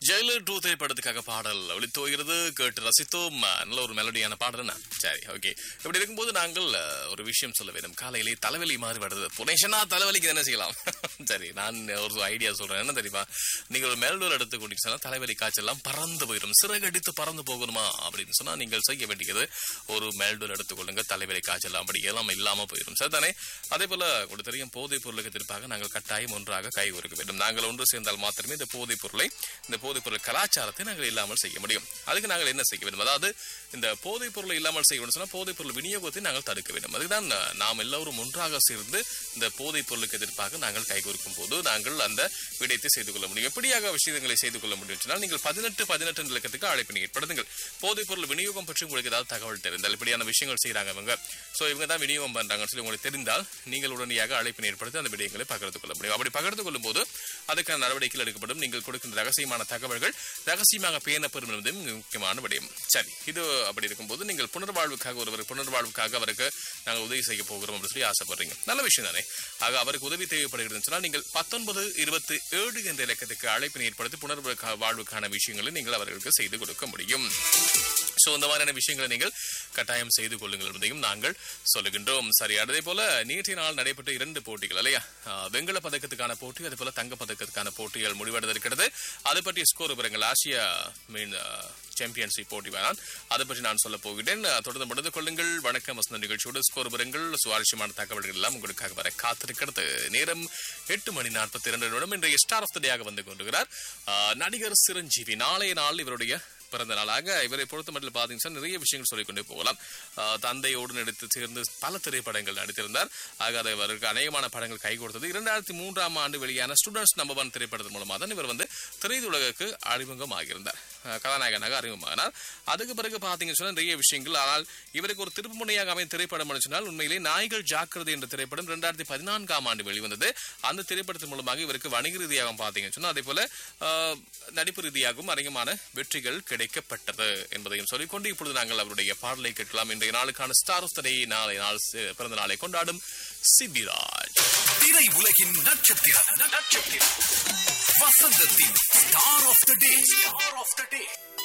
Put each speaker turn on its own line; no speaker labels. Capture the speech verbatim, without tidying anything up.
Jailer two திரைப்படத்துக்காக பாடல் ஒளித்துவகிறது கேட்டு ரசித்தோம். நல்ல ஒரு மெலடியான பாடல். சரி, ஓகே. இப்படி இருக்கும்போது நாங்கள் ஒரு விஷயம் சொல்ல வேண்டும். காலையிலே தலைவலி மாறி வருது. புனேஷனா தலைவலிக்கு என்ன செய்யலாம்? சரி, நான் ஒரு ஐடியா சொல்றேன். என்ன தெரியுமா, நீங்கள் ஒரு மெல்டோல் எடுத்து கொண்டீங்கன்னா தலைவலி காய்ச்சல்லாம் பறந்து போயிடும். சிறகடித்து பறந்து போகணுமா அப்படின்னு சொன்னா நீங்கள் செய்ய வேண்டியது ஒரு மெல்டோல் எடுத்துக்கொள்ளுங்க. தலைவலி காய்ச்சல்லாம் அப்படி எல்லாம் இல்லாம போயிடும். சரிதானே? அதே போல ஒரு தெரியும் போதைப் பொருளுக்கு எதிர்ப்பாக நாங்கள் கட்டாயம் ஒன்றாக கை கோர்க்க வேண்டும். நாங்கள் ஒன்று சேர்ந்தால் மாத்திரமே இந்த போதைப் பொருளை இந்த போதைப் பொருள் கலாச்சாரத்தை நாங்கள் இல்லாமல் செய்ய முடியும். அதுக்கு நாங்கள் என்ன செய்ய வேண்டும்? அதாவது இந்த போதைப் பொருளை இல்லாமல் செய்ய வேண்டும் சொன்னா போதைப் பொருள் விநியோகத்தை நாங்கள் தடுக்க வேண்டும். அதுதான் நாம் எல்லோரும் ஒன்றாக சேர்ந்து இந்த போதைப் பொருளுக்கு எதிர்ப்பாக நாங்கள் கைகோர்க்கும் போது நாங்கள் அந்த விடயத்தை செய்து கொள்ள முடியும். எப்படியாக விஷயங்களை செய்து கொள்ள முடியும் சொன்னால் நீங்கள் பதினெட்டு பதினெட்டு இலக்கத்துக்கு அழைப்பினை ஏற்படுத்துங்கள். போதைப் பொருள் விநியோகம் பற்றி உங்களுக்கு ஏதாவது தகவல் தெரிந்தால், இப்படியான விஷயங்கள் செய்யறாங்க இவங்க, சோ இவங்க தான் விநியோகம் பண்றாங்கன்னு சொல்லி உங்களுக்கு தெரிந்தால் நீங்கள் உடனடியாக அழைப்பினை ஏற்படுத்தி அந்த விடயங்களை பகிர்ந்து கொள்ள முடியும். அப்படி பகிர்ந்து கொள்ளும் போது அதுக்கான நடவடிக்கைகள் எடுக்கப்படும். நீங்கள் கொடுக்கின்ற ரகசியமான தகவல்கள் ரகசியமாக பேணப்படும் என்பது முக்கியமான விடயம். சரி, இது அப்படி இருக்கும்போது நீங்கள் புனர்வாழ்வுக்காக ஒருவர் புனர்வாழ்வுக்காக அவருக்கு நாங்கள் உதவி செய்ய போகிறோம் அப்படின்னு சொல்லி ஆசைப்படுறீங்க. நல்ல விஷயம் தானே? ஆக அவருக்கு உதவி தேவைப்படுகிறது சொன்னால் நீங்கள் பத்தொன்பது இருபத்தி ஏழு என்ற இலக்கத்துக்கு அழைப்பினை ஏற்படுத்தி புனர்வாழ்வுக்கான விஷயங்களை நீங்கள் அவர்களுக்கு செய்து கொடுக்க முடியும். சோ இந்த மாதிரியான விஷயங்களை நீங்கள் கட்டாயம் செய்து கொள்ளுங்கள் என்பதையும் நாங்கள் சொல்லுகின்றோம். சரி, அதே போல நேற்றைய நாள் நடைபெற்ற இரண்டு போட்டிகள் இல்லையா, வெங்கல பதக்கத்துக்கான போட்டி, அதே போல தங்க பதக்கத்துக்கான போட்டிகள் முடிவடைந்திருக்கிறது. அது பற்றி ஸ்கோர் விவரங்கள் ஆசியா மீன் சாம்பியன்ஷிப் போட்டி வேணாம், அதை பற்றி நான் சொல்ல போகிறேன். தொடர்ந்து முடிந்து கொள்ளுங்கள். வணக்கம் வசந்த நிகழ்ச்சியோடு ஸ்கோர் விவரங்கள் சுவாரஸ்யமான தகவல்கள் எல்லாம் உங்களுக்காக வர காத்திருக்கிறது. நேரம் எட்டு மணி நாற்பத்தி இரண்டு நிமிடம். இன்றைய ஸ்டார் ஆஃப் த டேயாக வந்து கொண்டிருக்கிறார் நடிகர் சிரஞ்சீவி. நாளைய நாள் இவருடைய பிறந்த நாளாக. இவரை பொறுத்த மட்டும் பாத்தீங்கன்னா நிறைய விஷயங்கள் சொல்லிக்கொண்டே போகலாம். தந்தையோடு நடித்து சேர்ந்து பல திரைப்படங்கள் நடித்திருந்தார். ஆக அதை அவருக்கு அநேகமான படங்கள் கை கொடுத்தது. இரண்டாயிரத்தி மூன்றாம் ஆண்டு வெளியான ஸ்டூடெண்ட்ஸ் நம்பர் ஒன் திரைப்படத்தின் மூலமாக தான் இவர் வந்து திரையுலகுக்கு அறிமுகம் ஆகியிருந்தார், கதாநாயகனாக அறிமுகமானார். அதுக்கு பிறகு பாத்தீங்கன்னு சொன்னா நிறைய விஷயங்கள். ஆனால் இவருக்கு ஒரு திருப்பு முனையாக அமைந்த திரைப்படம் சொன்னால் உண்மையிலே நாய்கள் ஜாக்கிரதை என்ற திரைப்படம் இரண்டாயிரத்தி பதினான்காம் ஆண்டு வெளிவந்தது. அந்த திரைப்படத்தின் மூலமாக இவருக்கு வணிக ரீதியாக பாத்தீங்கன்னு சொன்னா அதே போல நடிப்பு ரீதியாகவும் அதிகமான வெற்றிகள் கிடைக்கப்பட்டது என்பதையும் சொல்லிக்கொண்டு இப்பொழுது நாங்கள் அவருடைய பாடலை கேட்கலாம். இன்றைய நாளுக்கான ஸ்டார் ஆஃப் த டே, நாளை நாள் பிறந்த நாளை கொண்டாடும் சிபிராஜ்.
திரை உலகின் நட்சத்திரம் நட்சத்திரம் வசந்தத்தின் star of the day, star of the day.